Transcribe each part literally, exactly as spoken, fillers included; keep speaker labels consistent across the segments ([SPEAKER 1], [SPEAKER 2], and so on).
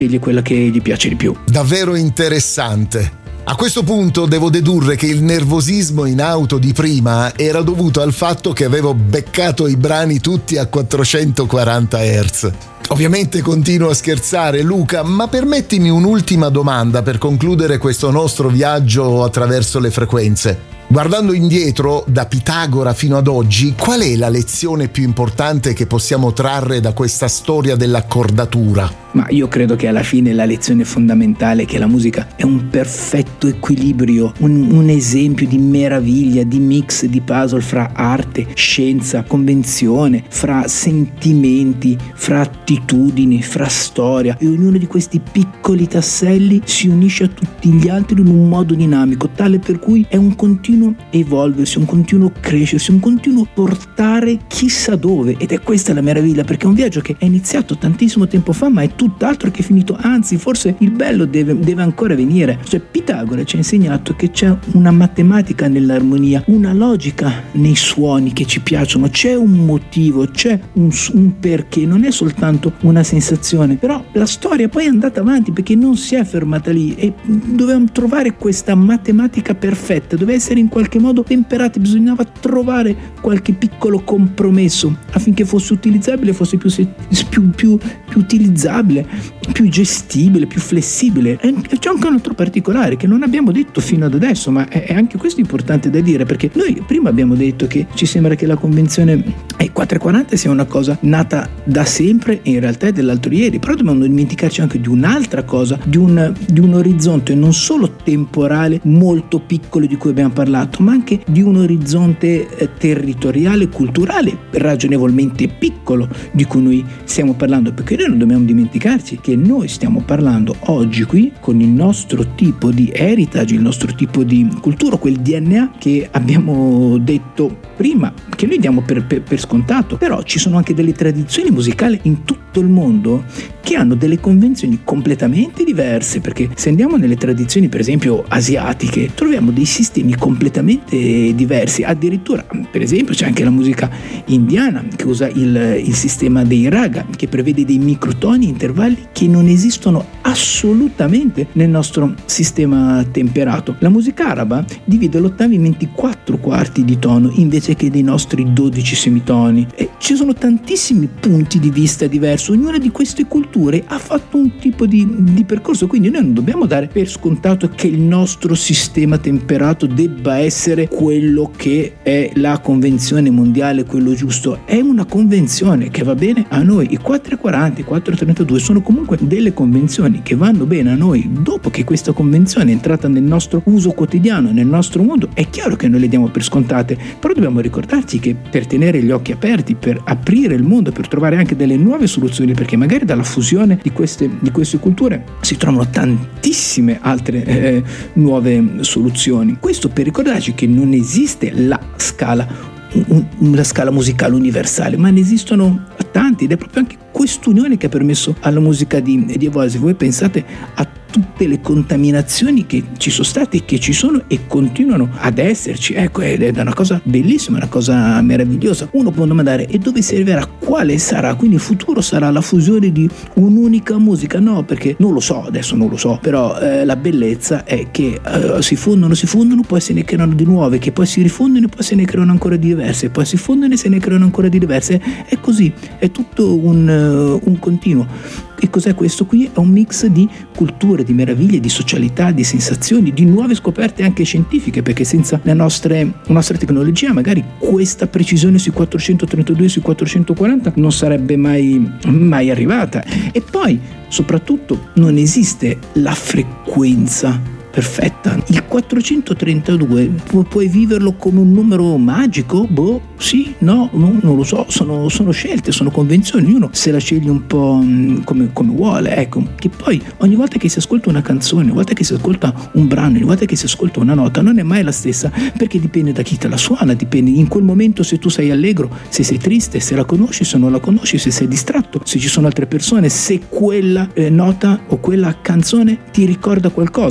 [SPEAKER 1] sceglie quella che gli piace di più.
[SPEAKER 2] Davvero interessante. A questo punto devo dedurre che il nervosismo in auto di prima era dovuto al fatto che avevo beccato i brani tutti a quattrocentoquaranta hertz. Ovviamente continuo a scherzare, Luca, ma permettimi un'ultima domanda per concludere questo nostro viaggio attraverso le frequenze. Guardando indietro, da Pitagora fino ad oggi, qual è la lezione più importante che possiamo trarre da questa storia dell'accordatura?
[SPEAKER 1] Ma io credo che alla fine la lezione fondamentale è che la musica è un perfetto equilibrio, un, un esempio di meraviglia, di mix, di puzzle fra arte, scienza, convenzione, fra sentimenti, fra attitudini, fra storia, e ognuno di questi piccoli tasselli si unisce a tutti gli altri in un modo dinamico, tale per cui è un continuo evolversi, un continuo crescersi, un continuo portare chissà dove. Ed è questa la meraviglia, perché è un viaggio che è iniziato tantissimo tempo fa, ma è tutt'altro che finito, anzi forse il bello deve, deve ancora venire. Cioè Pitagora ci ha insegnato che c'è una matematica nell'armonia, una logica nei suoni che ci piacciono, c'è un motivo, c'è un, un perché, non è soltanto una sensazione. Però la storia poi è andata avanti, perché non si è fermata lì e dovevamo trovare questa matematica perfetta, doveva essere in qualche modo temperata, bisognava trovare qualche piccolo compromesso affinché fosse utilizzabile, fosse più, più, più, più utilizzabile, più gestibile, più flessibile. E c'è anche un altro particolare che non abbiamo detto fino ad adesso, ma è anche questo importante da dire, perché noi prima abbiamo detto che ci sembra che la convenzione ai quattrocentoquaranta sia una cosa nata da sempre e in realtà è dell'altro ieri, però dobbiamo dimenticarci anche di un'altra cosa, di un, di un orizzonte non solo temporale molto piccolo di cui abbiamo parlato, ma anche di un orizzonte eh, territoriale, culturale ragionevolmente piccolo di cui noi stiamo parlando, perché noi non dobbiamo dimenticarci che noi stiamo parlando oggi qui con il nostro tipo di heritage, il nostro tipo di cultura, quel D N A che abbiamo detto prima, che noi diamo per, per, per scontato. Però ci sono anche delle tradizioni musicali in tutto il mondo che hanno delle convenzioni completamente diverse, perché se andiamo nelle tradizioni per esempio asiatiche troviamo dei sistemi completamente diversi. Addirittura per esempio c'è anche la musica indiana che usa il, il sistema dei raga, che prevede dei microtoni, intervalli che non esistono assolutamente nel nostro sistema temperato. La musica araba divide l'ottava in ventiquattro quarti di tono invece che dei nostri dodici semitoni, e ci sono tantissimi punti di vista diversi. Ognuna di queste culture ha fatto un tipo di, di percorso, quindi noi non dobbiamo dare per scontato che il nostro sistema temperato debba essere quello che è la convenzione mondiale, quello giusto. È una convenzione che va bene a noi. I quattrocentoquaranta, i quattrocentotrentadue sono comunque delle convenzioni che vanno bene a noi. Dopo che questa convenzione è entrata nel nostro uso quotidiano, nel nostro mondo, è chiaro che noi le diamo per scontate, però dobbiamo ricordarci che per tenere gli occhi aperti, per aprire il mondo, per trovare anche delle nuove soluzioni, perché magari dalla fusione di queste, di queste culture si trovano tantissime altre eh, nuove soluzioni. Questo per ricordarci che non esiste la scala, un, una scala musicale universale, ma ne esistono tanti, ed è proprio anche quest'unione che ha permesso alla musica di, di evolversi. Voi pensate a tutte le contaminazioni che ci sono state e che ci sono e continuano ad esserci, ecco, ed è una cosa bellissima, una cosa meravigliosa. Uno può domandare: e dove servirà? Quale sarà? Quindi il futuro sarà la fusione di un'unica musica? No, perché non lo so, adesso non lo so, però eh, la bellezza è che eh, si fondono, si fondono, poi se ne creano di nuove, che poi si rifondono e poi se ne creano ancora di diverse, poi si fondono e se ne creano ancora di diverse. È così, è tutto un, uh, un continuo. E cos'è questo qui? È un mix di culture, di meraviglie, di socialità, di sensazioni, di nuove scoperte anche scientifiche, perché senza la nostra, la nostra tecnologia magari questa precisione sui quattrocentotrentadue e sui quattrocentoquaranta non sarebbe mai, mai arrivata. E poi soprattutto non esiste la frequenza perfetta. Il quattrocentotrentadue pu- puoi viverlo come un numero magico? Boh, sì, no, no, non lo so, sono, sono scelte, sono convenzioni, ognuno se la sceglie un po' mh, come, come vuole, ecco. Che poi ogni volta che si ascolta una canzone, ogni volta che si ascolta un brano, ogni volta che si ascolta una nota non è mai la stessa, perché dipende da chi te la suona, dipende in quel momento se tu sei allegro, se sei triste, se la conosci, se non la conosci, se sei distratto, se ci sono altre persone, se quella eh, nota o quella canzone ti ricorda qualcosa. Vi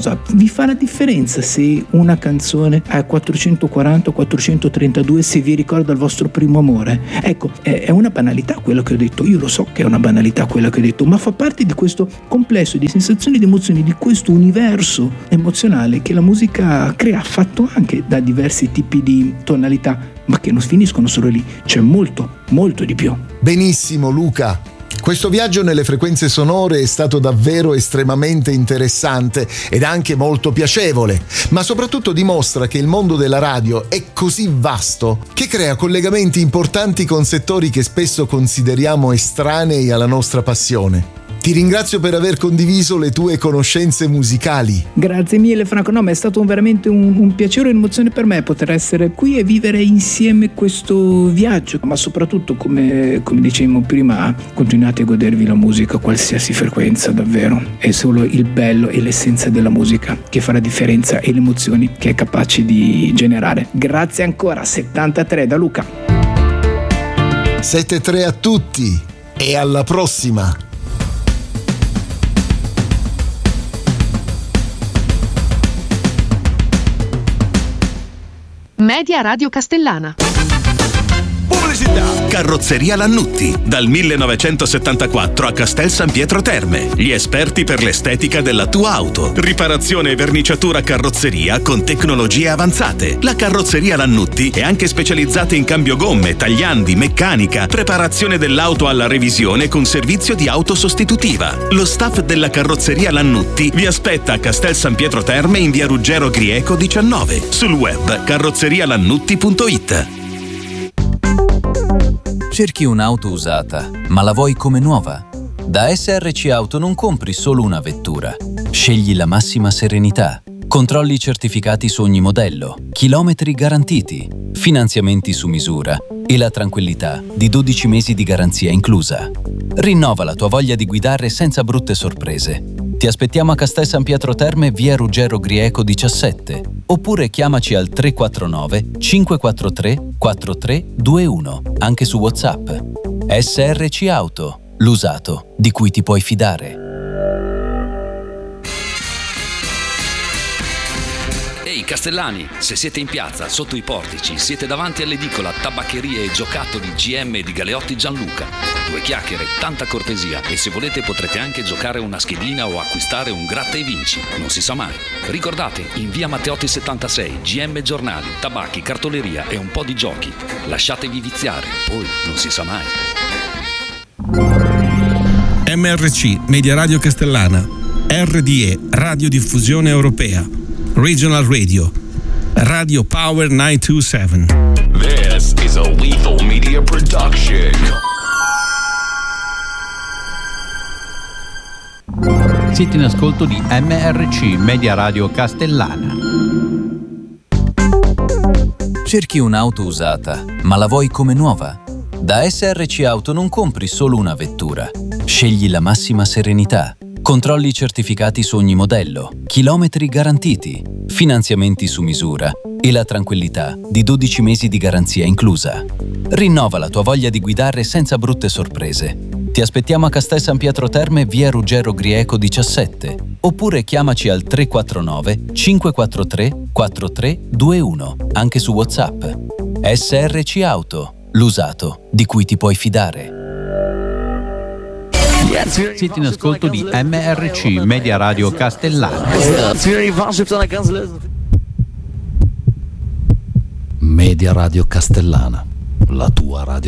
[SPEAKER 1] fa la differenza se una canzone ha quattrocentoquaranta o quattrocentotrentadue, se vi ricorda il vostro primo amore. Ecco, è, è una banalità quello che ho detto, io lo so che è una banalità quello che ho detto, ma fa parte di questo complesso di sensazioni, di emozioni, di questo universo emozionale che la musica crea, fatto anche da diversi tipi di tonalità, ma che non finiscono solo lì, c'è molto, molto di più.
[SPEAKER 2] Benissimo Luca. Questo viaggio nelle frequenze sonore è stato davvero estremamente interessante ed anche molto piacevole, ma soprattutto dimostra che il mondo della radio è così vasto che crea collegamenti importanti con settori che spesso consideriamo estranei alla nostra passione. Ti ringrazio per aver condiviso le tue conoscenze musicali.
[SPEAKER 1] Grazie mille Franco, no, ma è stato un, veramente un, un piacere e un'emozione per me poter essere qui e vivere insieme questo viaggio, ma soprattutto come, come dicevamo prima, continuate a godervi la musica a qualsiasi frequenza, davvero. È solo il bello e l'essenza della musica che fa la differenza e le emozioni che è capace di generare. Grazie ancora, settantatré da Luca.
[SPEAKER 2] sette tre a tutti e alla prossima.
[SPEAKER 3] Media Radio Castellana.
[SPEAKER 4] Pubblicità. Carrozzeria Lannutti, dal millenovecentosettantaquattro a Castel San Pietro Terme. Gli esperti per l'estetica della tua auto. Riparazione e verniciatura carrozzeria con tecnologie avanzate. La Carrozzeria Lannutti è anche specializzata in cambio gomme, tagliandi, meccanica, preparazione dell'auto alla revisione con servizio di auto sostitutiva. Lo staff della Carrozzeria Lannutti vi aspetta a Castel San Pietro Terme in via Ruggero Grieco diciannove. Sul web carrozzeria lannutti punto it.
[SPEAKER 5] Cerchi un'auto usata, ma la vuoi come nuova? Da S R C Auto non compri solo una vettura. Scegli la massima serenità. Controlli certificati su ogni modello, chilometri garantiti, finanziamenti su misura e la tranquillità di dodici mesi di garanzia inclusa. Rinnova la tua voglia di guidare senza brutte sorprese. Ti aspettiamo a Castel San Pietro Terme, via Ruggero Grieco diciassette, oppure chiamaci al tre quattro nove cinque quattro tre quattro tre due uno, anche su WhatsApp. S R C Auto, l'usato di cui ti puoi fidare.
[SPEAKER 6] Ehi Castellani, se siete in piazza, sotto i portici, siete davanti all'edicola, tabaccherie e giocattoli G M di Galeotti Gianluca. Due chiacchiere, tanta cortesia e se volete potrete anche giocare una schedina o acquistare un gratta e vinci, non si sa mai. Ricordate, in via Matteotti settantasei, G M giornali, tabacchi, cartoleria e un po' di giochi. Lasciatevi viziare, poi non si sa mai.
[SPEAKER 7] M R C, Media Radio Castellana. R D E, Radiodiffusione Europea. Regional Radio. Radio Power nove due sette.
[SPEAKER 8] This is a Lethal Media production.
[SPEAKER 9] Siete in ascolto di M R C Media Radio Castellana.
[SPEAKER 5] Cerchi un'auto usata, ma la vuoi come nuova? Da S R C Auto non compri solo una vettura. Scegli la massima serenità. Controlli certificati su ogni modello, chilometri garantiti, finanziamenti su misura e la tranquillità di dodici mesi di garanzia inclusa. Rinnova la tua voglia di guidare senza brutte sorprese. Ti aspettiamo a Castel San Pietro Terme, via Ruggero Grieco diciassette, oppure chiamaci al tre quattro nove cinque quattro tre quattro tre due uno, anche su WhatsApp. S R C Auto, l'usato di cui ti puoi fidare.
[SPEAKER 9] Siete in ascolto di M R C Media Radio Castellana.
[SPEAKER 10] Media Radio Castellana, la tua radio